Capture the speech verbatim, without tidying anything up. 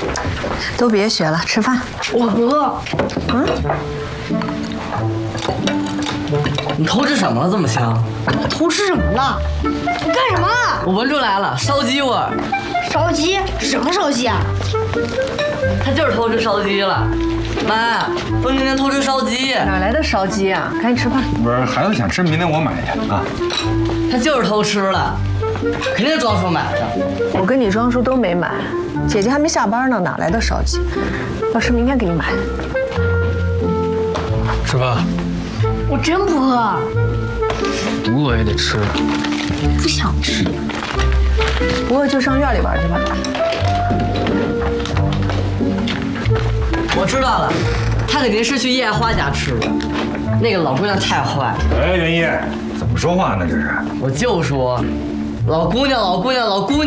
都别学了，吃饭。 我饿。 嗯， 你偷吃什么了？这么香？ 偷吃什么了？你干什么？ 我闻出来了，烧鸡味儿。 烧鸡？什么烧鸡啊？ 他就是偷吃烧鸡了。妈，说今天偷吃烧鸡。 哪来的烧鸡啊？赶紧吃饭。 不是，孩子想吃，明天我买去啊。 他就是偷吃了，肯定是庄叔买的。 我跟你庄叔都没买，姐姐还没下班呢，哪来的烧鸡？要吃明天给你买。 吃饭。 我真不饿。 不饿也得吃。 不想吃。 不饿就上院里玩去吧。 我知道了，他肯定是去叶花家吃的。那个老姑娘太坏。 哎，袁一，怎么说话呢？这是？ 我就说，老姑娘，老姑娘，老姑娘。